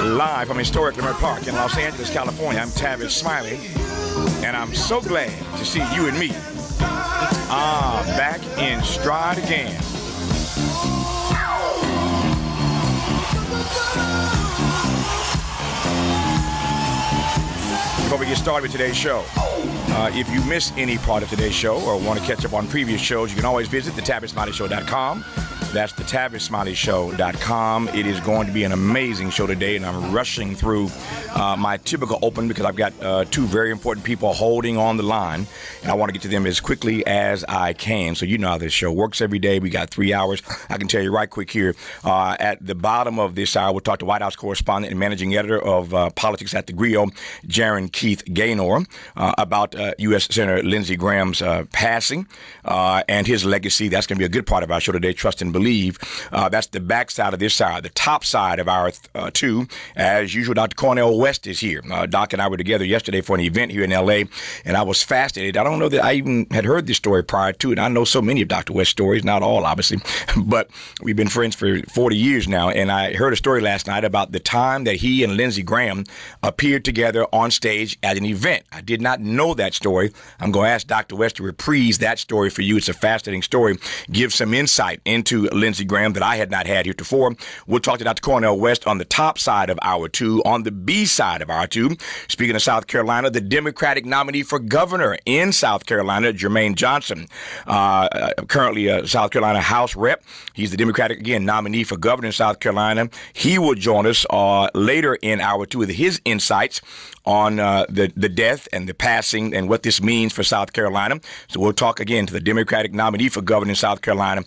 Live from historic Leimert Park in Los Angeles, California. I'm Tavis Smiley, and I'm so glad to see you and me back in stride again. Before we get started with today's show, if you miss any part of today's show or want to catch up on previous shows, you can always visit thetavismiley.show.com. That's thetavismiley.show.com. It is going to be an amazing show today, and I'm rushing through my typical open because I've got two very important people holding on the line, and I want to get to them as quickly as I can. So you know how this show works every day. We got 3 hours. I can tell you right quick here, at the bottom of this hour, we'll talk to White House correspondent and managing editor of Politics at the Grio, Jaron Keith Gaynor, about U.S. Senator Lindsey Graham's passing and his legacy. That's going to be a good part of our show today, Trust and Believe. That's the back side of this side. The top side of our two, as usual, Dr. Cornel West is here. Doc and I were together yesterday for an event here in L.A., and I was fascinated. I don't know that I even had heard this story prior to it. I know so many of Dr. West's stories, not all, obviously, but we've been friends for 40 years now, and I heard a story last night about the time that he and Lindsey Graham appeared together on stage at an event. I did not know that story. I'm going to ask Dr. West to reprise that story for you. It's a fascinating story. Give some insight into Lindsey Graham that I had not had heretofore. We'll talk to Dr. Cornel West on the top side of hour two. On the B side of hour two, speaking of South Carolina, the Democratic nominee for governor in South Carolina, Jermaine Johnson, currently a South Carolina House rep. He's the Democratic, again, nominee for governor in South Carolina. He will join us later in hour two with his insights on the death and the passing and what this means for South Carolina. So we'll talk again to the Democratic nominee for governor in South Carolina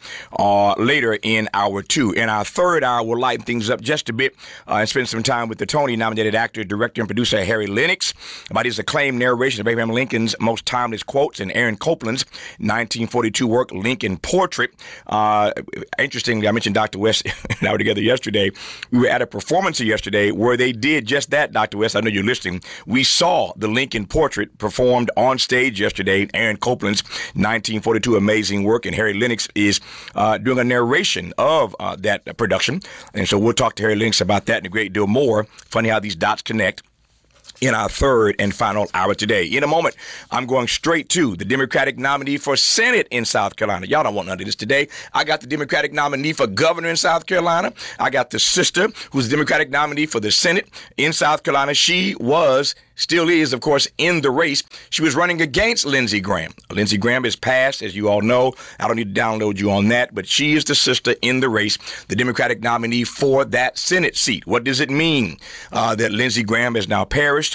later in hour two. In our third hour, we'll lighten things up just a bit and spend some time with the Tony-nominated actor, director, and producer Harry Lennox about his acclaimed narration of Abraham Lincoln's most timeless quotes and Aaron Copland's 1942 work, Lincoln Portrait. Interestingly, I mentioned Dr. West and I were together yesterday. We were at a performance yesterday where they did just that, Dr. West. I know you're listening. We saw the Lincoln Portrait performed on stage yesterday, Aaron Copland's 1942 amazing work, and Harry Lennox is doing a narration of that production. And so we'll talk to Harry Lennox about that and a great deal more. Funny how these dots connect in our third and final hour today. In a moment, I'm going straight to the Democratic nominee for Senate in South Carolina. Y'all don't want none of this today. I got the Democratic nominee for governor in South Carolina. I got the sister who's the Democratic nominee for the Senate in South Carolina. She still is, of course, in the race. She was running against Lindsey Graham. Lindsey Graham is passed, as you all know. I don't need to download you on that, but she is the sister in the race, the Democratic nominee for that Senate seat. What does it mean that Lindsey Graham has now perished?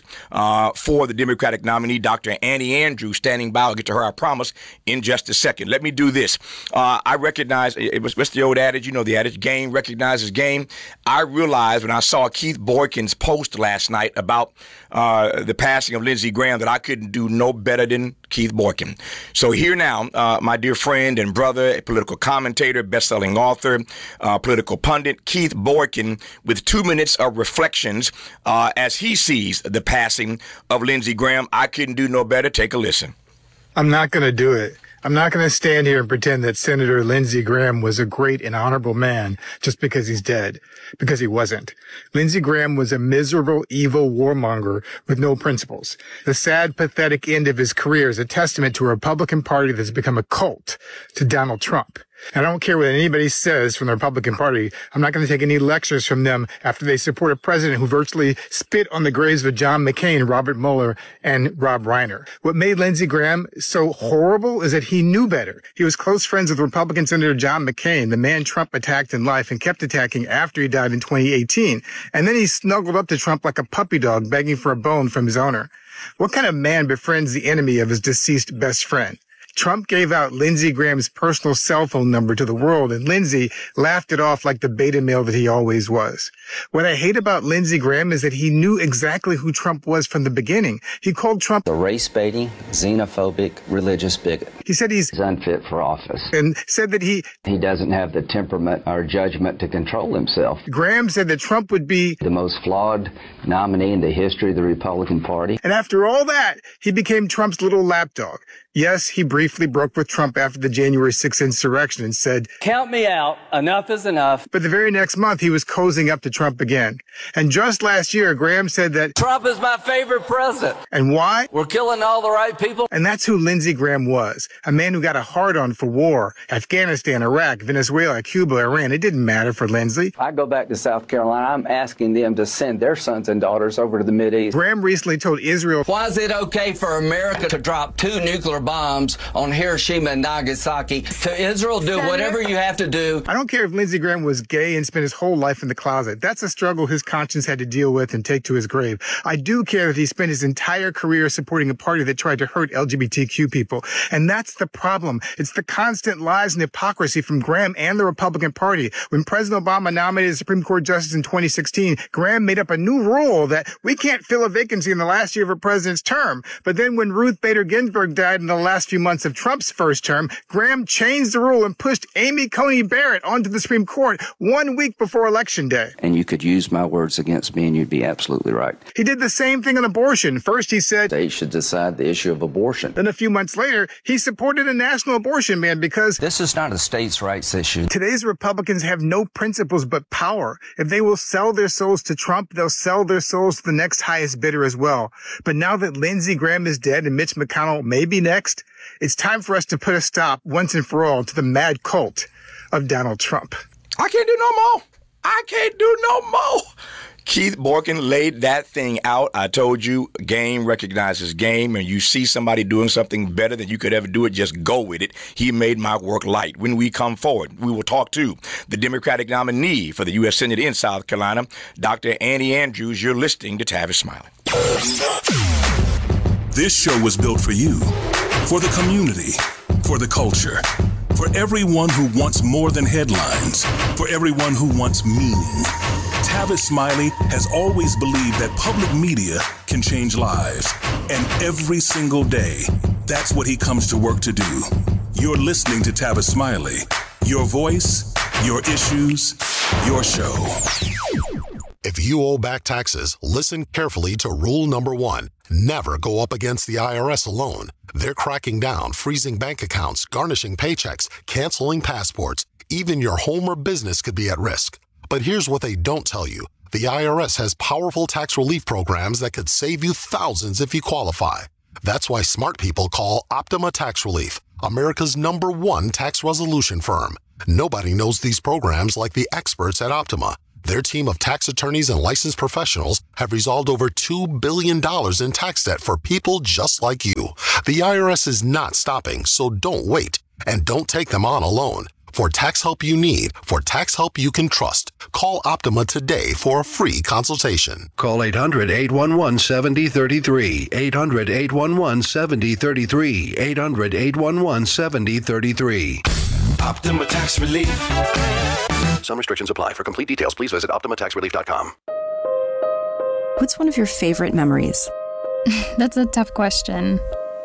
For the Democratic nominee, Dr. Annie Andrews, standing by. I'll get to her, I promise, in just a second. Let me do this. I recognize, what's the old adage? You know the adage, game recognizes game. I realized when I saw Keith Boykin's post last night about the passing of Lindsey Graham that I couldn't do no better than Keith Boykin. So here now, my dear friend and brother, a political commentator, best-selling author, political pundit, Keith Boykin, with 2 minutes of reflections as he sees the passing of Lindsey Graham. I couldn't do no better. Take a listen. I'm not going to do it. I'm not going to stand here and pretend that Senator Lindsey Graham was a great and honorable man just because he's dead, because he wasn't. Lindsey Graham was a miserable, evil warmonger with no principles. The sad, pathetic end of his career is a testament to a Republican Party that's become a cult to Donald Trump. And I don't care what anybody says from the Republican Party. I'm not going to take any lectures from them after they support a president who virtually spit on the graves of John McCain, Robert Mueller, and Rob Reiner. What made Lindsey Graham so horrible is that he knew better. He was close friends with Republican Senator John McCain, the man Trump attacked in life and kept attacking after he died in 2018. And then he snuggled up to Trump like a puppy dog begging for a bone from his owner. What kind of man befriends the enemy of his deceased best friend? Trump gave out Lindsey Graham's personal cell phone number to the world, and Lindsey laughed it off like the beta male that he always was. What I hate about Lindsey Graham is that he knew exactly who Trump was from the beginning. He called Trump a race-baiting, xenophobic, religious bigot. He said he's unfit for office. And said that he doesn't have the temperament or judgment to control himself. Graham said that Trump would be the most flawed nominee in the history of the Republican Party. And after all that, he became Trump's little lapdog. Yes, he briefly broke with Trump after the January 6th insurrection and said, "Count me out. Enough is enough." But the very next month, he was cozying up to Trump again. And just last year, Graham said that Trump is my favorite president. And why? We're killing all the right people. And that's who Lindsey Graham was. A man who got a hard-on for war. Afghanistan, Iraq, Venezuela, Cuba, Iran. It didn't matter for Lindsey. I go back to South Carolina. I'm asking them to send their sons and daughters over to the Mideast. Graham recently told Israel, "Why is it okay for America to drop 2 nuclear bombs on Hiroshima and Nagasaki? To Israel, do whatever you have to do." I don't care if Lindsey Graham was gay and spent his whole life in the closet. That's a struggle his conscience had to deal with and take to his grave. I do care that he spent his entire career supporting a party that tried to hurt LGBTQ people. And that's the problem. It's the constant lies and hypocrisy from Graham and the Republican Party. When President Obama nominated a Supreme Court justice in 2016, Graham made up a new rule that we can't fill a vacancy in the last year of a president's term. But then when Ruth Bader Ginsburg died in the last few months of Trump's first term, Graham changed the rule and pushed Amy Coney Barrett onto the Supreme Court 1 week before Election Day. And you could use my words against me, and you'd be absolutely right. He did the same thing on abortion. First, he said States should decide the issue of abortion. Then a few months later, he supported a national abortion ban because This is not a states' rights issue. today's Republicans have no principles but power. If they will sell their souls to Trump, they'll sell their souls to the next highest bidder as well. But now that Lindsey Graham is dead and Mitch McConnell may be next, it's time for us to put a stop once and for all to the mad cult of Donald Trump. I can't do no more. I can't do no more. Keith Borkin laid that thing out. I told you, game recognizes game, and you see somebody doing something better than you could ever do it, just go with it. He made my work light. When we come forward, we will talk to the Democratic nominee for the U.S. Senate in South Carolina, Dr. Annie Andrews. You're listening to Tavis Smiley. This show was built for you, for the community, for the culture, for everyone who wants more than headlines, for everyone who wants meaning. Tavis Smiley has always believed that public media can change lives. And every single day, that's what he comes to work to do. You're listening to Tavis Smiley. Your voice, your issues, your show. If you owe back taxes, listen carefully to rule number 1. Never go up against the IRS alone. They're cracking down, freezing bank accounts, garnishing paychecks, canceling passports. Even your home or business could be at risk. But here's what they don't tell you. The IRS has powerful tax relief programs that could save you thousands if you qualify. That's why smart people call Optima Tax Relief, America's #1 tax resolution firm. Nobody knows these programs like the experts at Optima. Their team of tax attorneys and licensed professionals have resolved over $2 billion in tax debt for people just like you. The IRS is not stopping, so don't wait. And don't take them on alone. For tax help you need, for tax help you can trust, call Optima today for a free consultation. Call 800-811-7033, 800-811-7033, 800-811-7033. Optima Tax Relief. Some restrictions apply. For complete details, please visit OptimaTaxRelief.com. What's one of your favorite memories? That's a tough question.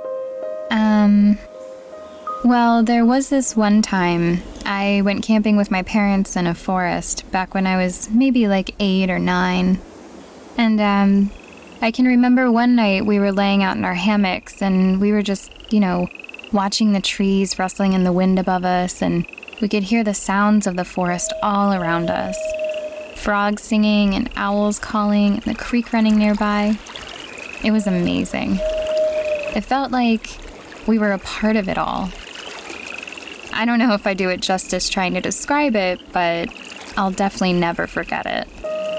Well, there was this one time I went camping with my parents in a forest back when I was maybe like 8 or 9. And I can remember one night we were laying out in our hammocks and we were just, watching the trees rustling in the wind above us, and we could hear the sounds of the forest all around us. Frogs singing and owls calling and the creek running nearby. It was amazing. It felt like we were a part of it all. I don't know if I do it justice trying to describe it, but I'll definitely never forget it.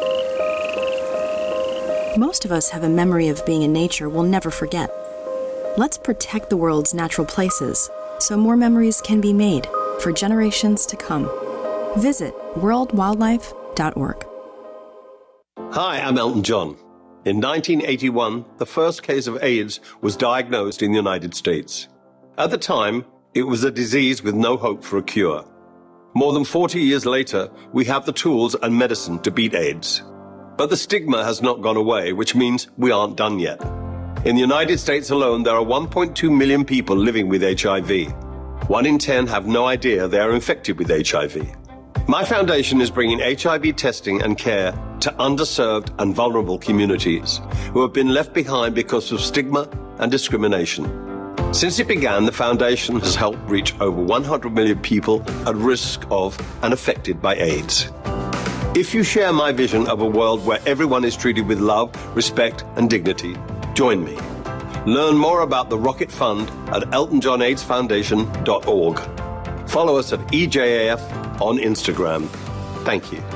Most of us have a memory of being in nature we'll never forget. Let's protect the world's natural places so more memories can be made for generations to come. Visit worldwildlife.org. Hi, I'm Elton John. In 1981, the first case of AIDS was diagnosed in the United States. At the time, it was a disease with no hope for a cure. More than 40 years later, we have the tools and medicine to beat AIDS. But the stigma has not gone away, which means we aren't done yet. In the United States alone, there are 1.2 million people living with HIV. 1 in 10 have no idea they are infected with HIV. My foundation is bringing HIV testing and care to underserved and vulnerable communities who have been left behind because of stigma and discrimination. Since it began, the foundation has helped reach over 100 million people at risk of and affected by AIDS. If you share my vision of a world where everyone is treated with love, respect, and dignity, join me. Learn more about the Rocket Fund at eltonjohnaidsfoundation.org. Follow us at EJAF on Instagram. Thank you.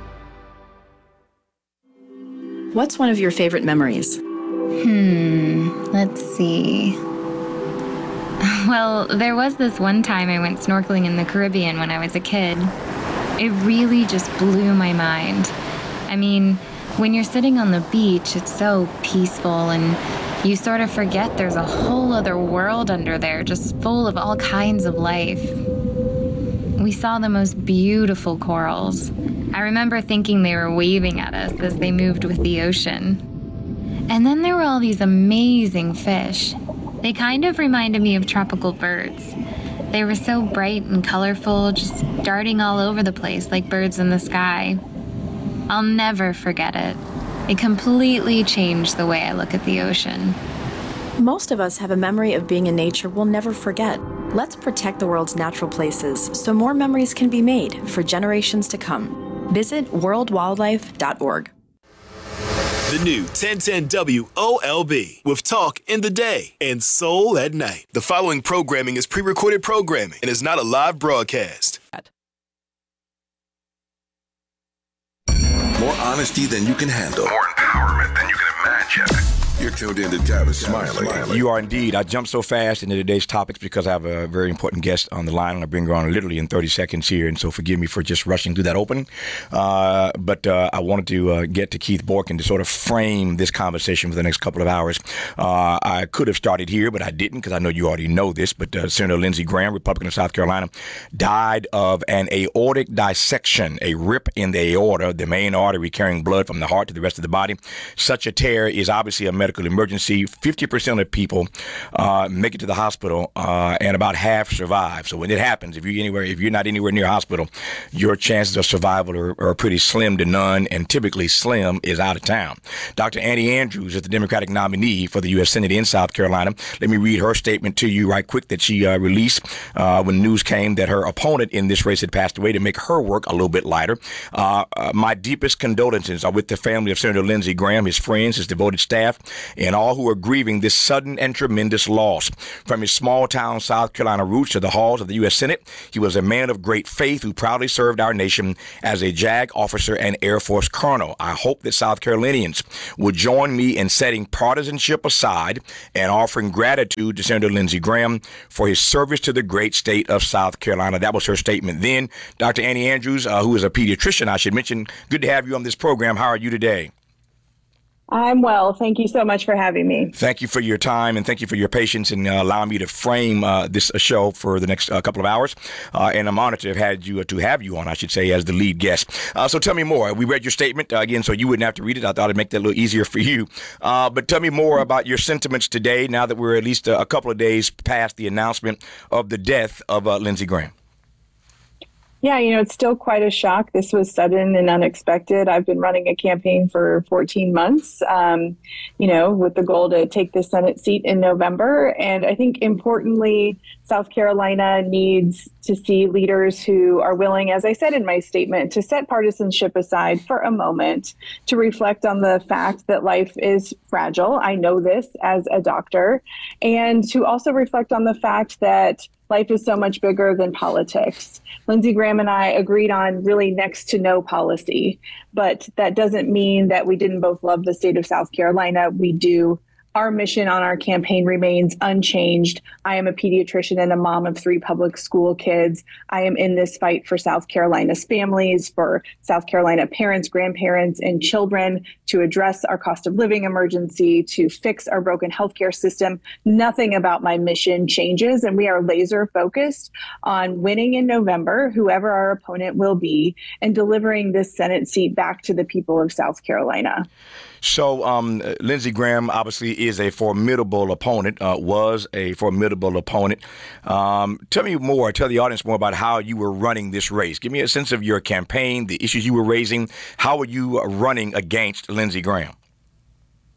What's one of your favorite memories? Let's see. Well, there was this one time I went snorkeling in the Caribbean when I was a kid. It really just blew my mind. I mean, when you're sitting on the beach, it's so peaceful and you sort of forget there's a whole other world under there just full of all kinds of life. We saw the most beautiful corals. I remember thinking they were waving at us as they moved with the ocean. And then there were all these amazing fish. They kind of reminded me of tropical birds. They were so bright and colorful, just darting all over the place like birds in the sky. I'll never forget it. It completely changed the way I look at the ocean. Most of us have a memory of being in nature we'll never forget. Let's protect the world's natural places so more memories can be made for generations to come. Visit worldwildlife.org. The new 1010 WOLB with talk in the day and soul at night. The following programming is pre-recorded programming and is not a live broadcast. More honesty than you can handle. More empowerment than you can imagine. You're tuned in to Tavis Smiley. You are indeed. I jumped so fast into today's topics because I have a very important guest on the line. I'm going to bring her on literally in 30 seconds here, and so forgive me for just rushing through that opening. But I wanted to get to Keith Boykin to sort of frame this conversation for the next couple of hours. I could have started here, but I didn't because I know you already know this. But Senator Lindsey Graham, Republican of South Carolina, died of an aortic dissection, a rip in the aorta, the main artery carrying blood from the heart to the rest of the body. Such a tear is obviously a medical emergency. 50% of people make it to the hospital, and about half survive. So when it happens, if you're not anywhere near a hospital, your chances of survival are pretty slim to none, and typically slim is out of town. Dr. Annie Andrews is the Democratic nominee for the U.S. Senate in South Carolina. Let me read her statement to you right quick that she released when news came that her opponent in this race had passed away to make her work a little bit lighter. My deepest condolences are with the family of Senator Lindsey Graham, his friends, his devoted staff, and all who are grieving this sudden and tremendous loss. From his small-town South Carolina roots to the halls of the U.S. Senate, he was a man of great faith who proudly served our nation as a JAG officer and Air Force colonel. I hope that South Carolinians will join me in setting partisanship aside and offering gratitude to Senator Lindsey Graham for his service to the great state of South Carolina. That was her statement then. Dr. Annie Andrews, who is a pediatrician, I should mention, good to have you on this program. How are you today? I'm well. Thank you so much for having me. Thank you for your time and thank you for your patience in allowing me to frame this show for the next couple of hours. And I'm honored to have you on, I should say, as the lead guest. So tell me more. We read your statement again, so you wouldn't have to read it. I thought it'd make that a little easier for you. But tell me more about your sentiments today, now that we're at least a couple of days past the announcement of the death of Lindsey Graham. Yeah, it's still quite a shock. This was sudden and unexpected. I've been running a campaign for 14 months, with the goal to take the Senate seat in November. And I think importantly, South Carolina needs to see leaders who are willing, as I said in my statement, to set partisanship aside for a moment, to reflect on the fact that life is fragile. I know this as a doctor, and to also reflect on the fact that life is so much bigger than politics. Lindsey Graham and I agreed on really next to no policy, but that doesn't mean that we didn't both love the state of South Carolina. We do. Our mission on our campaign remains unchanged. I am a pediatrician and a mom of 3 public school kids. I am in this fight for South Carolina's families, for South Carolina parents, grandparents, and children, to address our cost of living emergency, to fix our broken healthcare system. Nothing about my mission changes, and we are laser focused on winning in November, whoever our opponent will be, and delivering this Senate seat back to the people of South Carolina. So Lindsey Graham obviously is a formidable opponent, was a formidable opponent. Tell me more, tell the audience more about how you were running this race. Give me a sense of your campaign, the issues you were raising. How were you running against Lindsey Graham?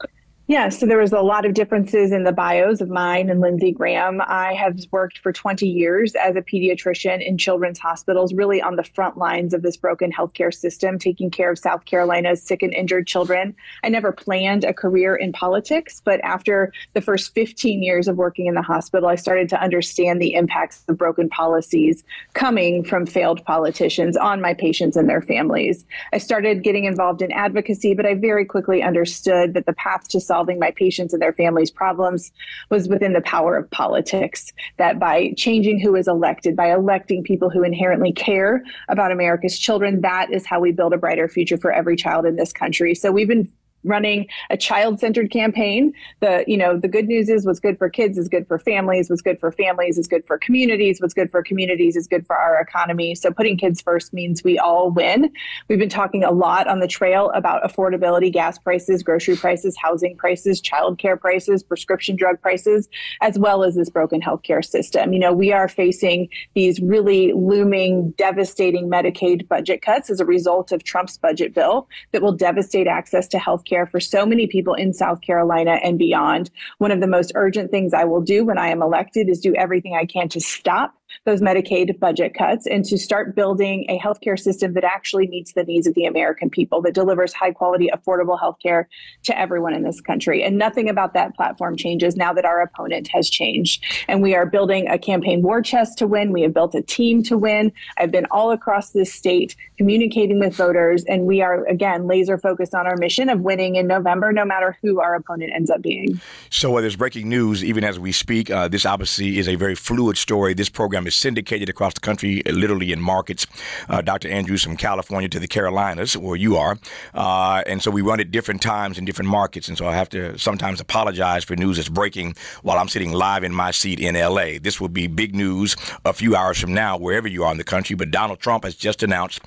Yeah, so there was a lot of differences in the bios of mine and Lindsey Graham. I have worked for 20 years as a pediatrician in children's hospitals, really on the front lines of this broken healthcare system, taking care of South Carolina's sick and injured children. I never planned a career in politics, but after the first 15 years of working in the hospital, I started to understand the impacts of broken policies coming from failed politicians on my patients and their families. I started getting involved in advocacy, but I very quickly understood that the path to solving my patients and their families' problems was within the power of politics, that by changing who is elected, by electing people who inherently care about America's children, that is how we build a brighter future for every child in this country. So we've been running a child-centered campaign. The good news is what's good for kids is good for families. What's good for families is good for communities. What's good for communities is good for our economy. So putting kids first means we all win. We've been talking a lot on the trail about affordability, gas prices, grocery prices, housing prices, childcare prices, prescription drug prices, as well as this broken healthcare system. We are facing these really looming, devastating Medicaid budget cuts as a result of Trump's budget bill that will devastate access to healthcare for so many people in South Carolina and beyond. One of the most urgent things I will do when I am elected is do everything I can to stop those Medicaid budget cuts and to start building a healthcare system that actually meets the needs of the American people, that delivers high quality, affordable healthcare to everyone in this country. And nothing about that platform changes now that our opponent has changed. And we are building a campaign war chest to win. We have built a team to win. I've been all across this state communicating with voters, and we are, again, laser focused on our mission of winning in November, no matter who our opponent ends up being. So there's breaking news even as we speak. This obviously is a very fluid story. This program is syndicated across the country, literally in markets. Dr. Andrews from California to the Carolinas, where you are. And so we run at different times in different markets. And so I have to sometimes apologize for news that's breaking while I'm sitting live in my seat in L.A. This will be big news a few hours from now, wherever you are in the country. But Donald Trump has just announced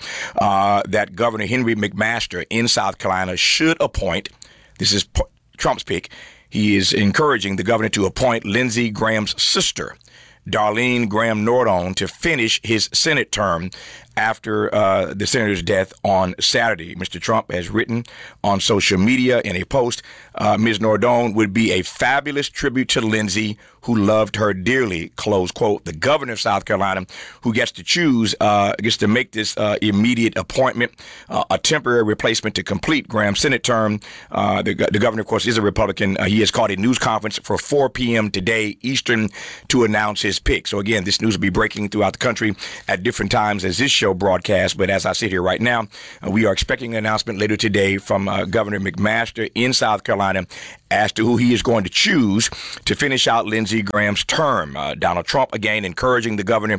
that Governor Henry McMaster in South Carolina should appoint, this is Trump's pick, he is encouraging the governor to appoint Lindsey Graham's sister, Darlene Graham Nordon, to finish his Senate term after the senator's death on Saturday. Mr. Trump has written on social media in a post, Ms. Nordon would be a fabulous tribute to Lindsey, who loved her dearly, close quote. The governor of South Carolina, who gets to choose, gets to make this immediate appointment, a temporary replacement to complete Graham's Senate term. The governor, of course, is a Republican. He has called a news conference for 4 p.m. today Eastern to announce his pick. So again, this news will be breaking throughout the country at different times as this show broadcast. But as I sit here right now, we are expecting an announcement later today from Governor McMaster in South Carolina as to who he is going to choose to finish out Lindsey Graham's term. Donald Trump, again, encouraging the governor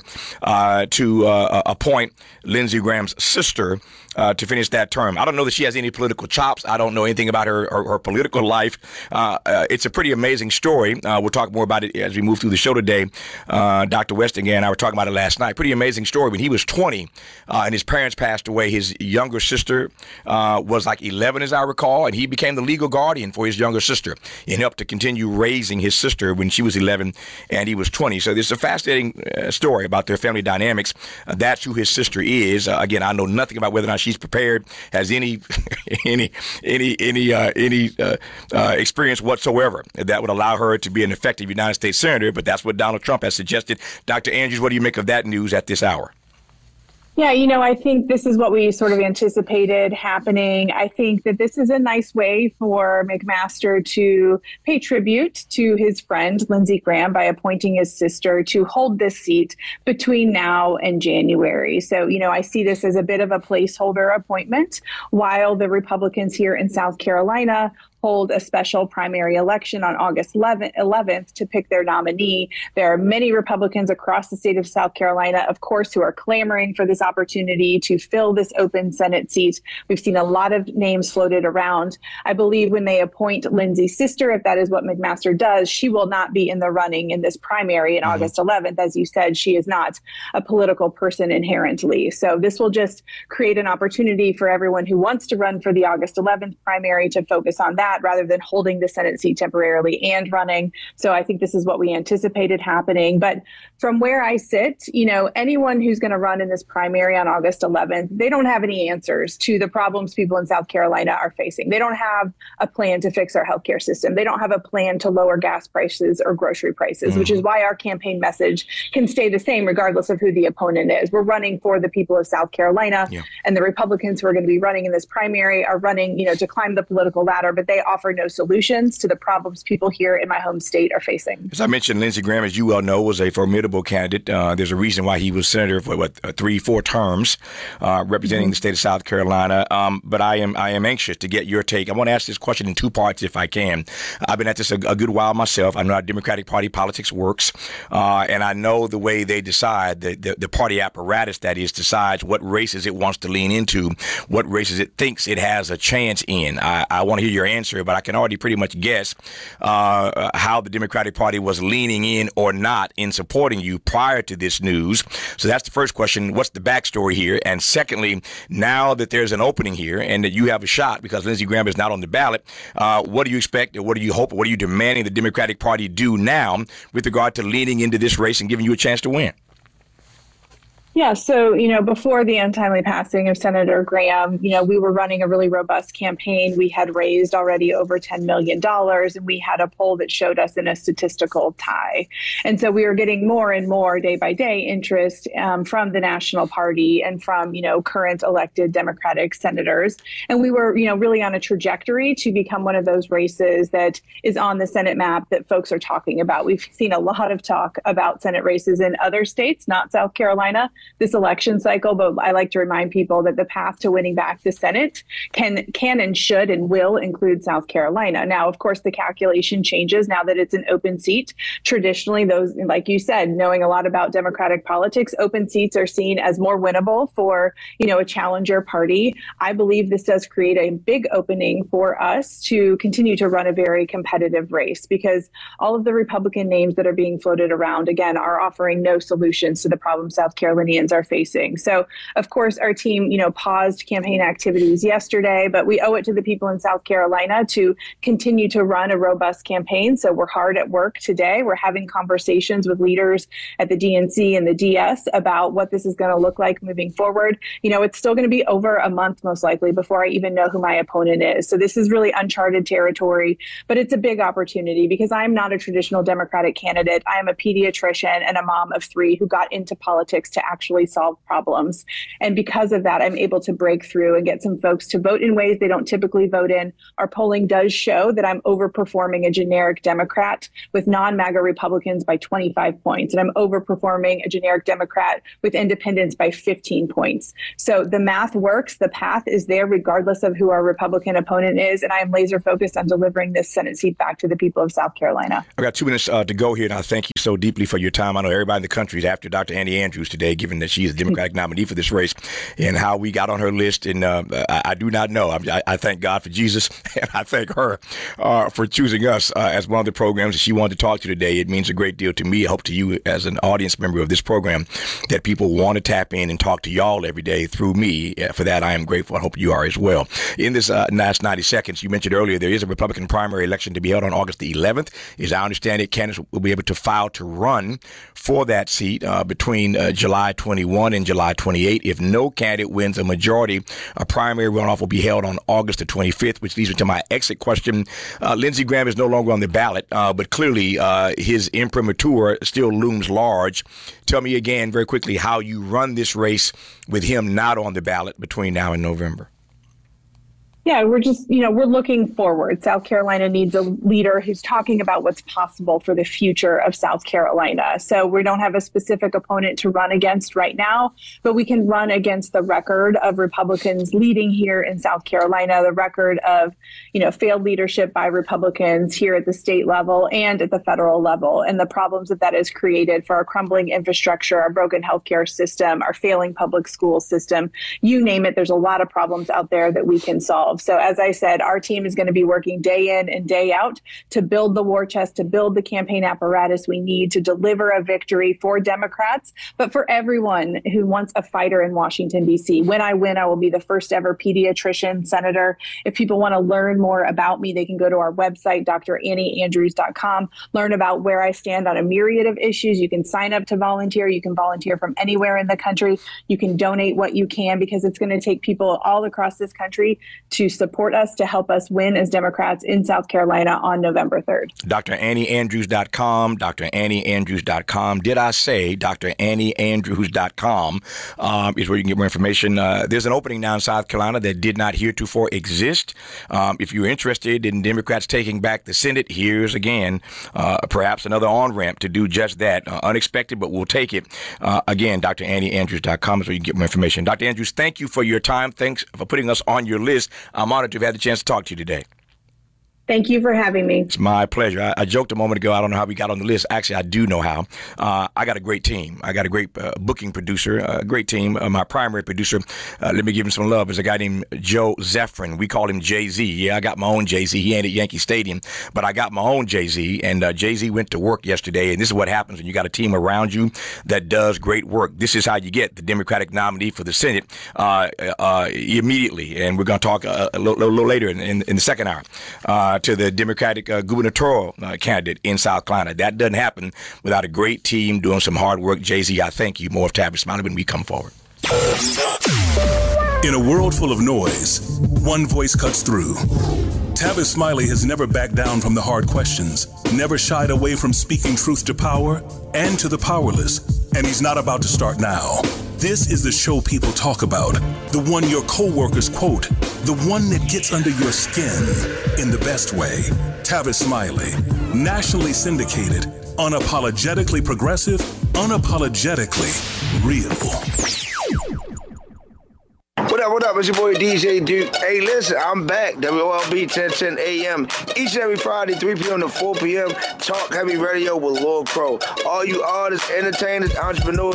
to appoint Lindsey Graham's sister to finish that term. I don't know that she has any political chops. I don't know anything about her political life. It's a pretty amazing story. We'll talk more about it as we move through the show today. Dr. Westinghouse and I were talking about it last night. Pretty amazing story. When he was 20 and his parents passed away, his younger sister was like 11, as I recall, and he became the legal guardian for his younger sister and helped to continue raising his sister when she was 11 and he was 20. So this is a fascinating story about their family dynamics. That's who his sister is. Again, I know nothing about whether or not she's prepared, has any experience whatsoever that would allow her to be an effective United States senator, but that's what Donald Trump has suggested. Dr. Andrews, what do you make of that news at this hour? Yeah, I think this is what we sort of anticipated happening. I think that this is a nice way for McMaster to pay tribute to his friend, Lindsey Graham, by appointing his sister to hold this seat between now and January. So, I see this as a bit of a placeholder appointment while the Republicans here in South Carolina hold a special primary election on August 11th to pick their nominee. There are many Republicans across the state of South Carolina, of course, who are clamoring for this opportunity to fill this open Senate seat. We've seen a lot of names floated around. I believe when they appoint Lindsey's sister, if that is what McMaster does, she will not be in the running in this primary on August 11th. As you said, she is not a political person inherently. So this will just create an opportunity for everyone who wants to run for the August 11th primary to focus on that that rather than holding the Senate seat temporarily and running. So I think this is what we anticipated happening. But from where I sit, anyone who's going to run in this primary on August 11th, they don't have any answers to the problems people in South Carolina are facing. They don't have a plan to fix our healthcare system. They don't have a plan to lower gas prices or grocery prices, which is why our campaign message can stay the same regardless of who the opponent is. We're running for the people of South Carolina, and the Republicans who are going to be running in this primary are running, to climb the political ladder, but they offer no solutions to the problems people here in my home state are facing. As I mentioned, Lindsey Graham, as you well know, was a formidable candidate. There's a reason why he was senator for 3-4 terms, representing the state of South Carolina. But I am anxious to get your take. I want to ask this question in two parts, if I can. I've been at this a good while myself. I know how Democratic Party politics works, and I know the way they decide, the party apparatus, that is, decides what races it wants to lean into, what races it thinks it has a chance in. I want to hear your answer, but I can already pretty much guess how the Democratic Party was leaning in or not in supporting you prior to this news. So that's the first question. What's the backstory here? And secondly, now that there's an opening here and that you have a shot because Lindsey Graham is not on the ballot, what do you expect, or what do you hope, or what are you demanding the Democratic Party do now with regard to leaning into this race and giving you a chance to win? Yeah, so, before the untimely passing of Senator Graham, we were running a really robust campaign. We had raised already over $10 million, and we had a poll that showed us in a statistical tie. And so we were getting more and more day by day interest from the national party and from, current elected Democratic senators. And we were, really on a trajectory to become one of those races that is on the Senate map that folks are talking about. We've seen a lot of talk about Senate races in other states, not South Carolina, this election cycle, but I like to remind people that the path to winning back the Senate can and should and will include South Carolina. Now, of course, the calculation changes now that it's an open seat. Traditionally, those, like you said, knowing a lot about Democratic politics, open seats are seen as more winnable for, a challenger party. I believe this does create a big opening for us to continue to run a very competitive race because all of the Republican names that are being floated around, again, are offering no solutions to the problems South Carolinians are facing. So, of course, our team, paused campaign activities yesterday, but we owe it to the people in South Carolina to continue to run a robust campaign. So we're hard at work today. We're having conversations with leaders at the DNC and the DS about what this is going to look like moving forward. It's still going to be over a month, most likely, before I even know who my opponent is. So this is really uncharted territory, but it's a big opportunity because I'm not a traditional Democratic candidate. I am a pediatrician and a mom of 3 who got into politics to actually solve problems. And because of that, I'm able to break through and get some folks to vote in ways they don't typically vote in. Our polling does show that I'm overperforming a generic Democrat with non-MAGA Republicans by 25 points. And I'm overperforming a generic Democrat with independents by 15 points. So the math works. The path is there regardless of who our Republican opponent is. And I am laser focused on delivering this Senate seat back to the people of South Carolina. I've got 2 minutes to go here, and I thank you so deeply for your time. I know everybody in the country is after Dr. Andy Andrews today, given that she is the Democratic nominee for this race, and how we got on her list. And I do not know. I thank God for Jesus, and I thank her for choosing us as one of the programs that she wanted to talk to today. It means a great deal to me. I hope to you as an audience member of this program that people want to tap in and talk to y'all every day through me. For that, I am grateful. I hope you are as well. In this last 90 seconds, you mentioned earlier there is a Republican primary election to be held on August the 11th. As I understand it, candidates will be able to file to run for that seat between July 21 and July 28. If no candidate wins a majority, a primary runoff will be held on August the 25th, which leads me to my exit question. Lindsey Graham is no longer on the ballot, but clearly his imprimatur still looms large. Tell me again very quickly how you run this race with him not on the ballot between now and November. Yeah, we're just, we're looking forward. South Carolina needs a leader who's talking about what's possible for the future of South Carolina. So we don't have a specific opponent to run against right now, but we can run against the record of Republicans leading here in South Carolina, the record of, failed leadership by Republicans here at the state level and at the federal level, and the problems that has created for our crumbling infrastructure, our broken healthcare system, our failing public school system. You name it, there's a lot of problems out there that we can solve. resolve. So as I said, our team is going to be working day in and day out to build the war chest, to build the campaign apparatus we need to deliver a victory for Democrats, but for everyone who wants a fighter in Washington, D.C. When I win, I will be the first ever pediatrician senator. If people want to learn more about me, they can go to our website, DrAnnieAndrews.com, learn about where I stand on a myriad of issues. You can sign up to volunteer. You can volunteer from anywhere in the country. You can donate what you can, because it's going to take people all across this country to support us, to help us win as Democrats in South Carolina on November 3rd. DrAnnieAndrews.com, DrAnnieAndrews.com. Did I say DrAnnieAndrews.com is where you can get more information. There's an opening now in South Carolina that did not heretofore exist. If you're interested in Democrats taking back the Senate, here's again perhaps another on-ramp to do just that. Unexpected, but we'll take it. Again, DrAnnieAndrews.com is where you can get more information. Dr. Andrews, thank you for your time. Thanks for putting us on your list. I'm honored to have had the chance to talk to you today. Thank you for having me. It's my pleasure. I joked a moment ago, I don't know how we got on the list. Actually, I do know how. I got a great team. I got a great booking producer, a great team. My primary producer, let me give him some love, is a guy named Joe Zephyrin. We call him Jay-Z. Yeah, I got my own Jay-Z. He ain't at Yankee Stadium, but I got my own Jay-Z. And Jay-Z went to work yesterday, and this is what happens when you got a team around you that does great work. This is how you get the Democratic nominee for the Senate immediately. And we're going to talk a little later in the second hour to the Democratic gubernatorial candidate in South Carolina. That doesn't happen without a great team doing some hard work. Jay-Z, I thank you. More of Tavis Smiley when we come forward. In a world full of noise, one voice cuts through. Tavis Smiley has never backed down from the hard questions, never shied away from speaking truth to power and to the powerless, and he's not about to start now. This is the show people talk about, the one your coworkers quote, the one that gets under your skin in the best way. Tavis Smiley, nationally syndicated, unapologetically progressive, unapologetically real. What up? It's your boy DJ Duke. Hey, listen, I'm back. WOLB 1010 AM. Each and every Friday, 3 p.m. to 4 p.m. Talk Heavy Radio with Lord Crow. All you artists, entertainers, entrepreneurs,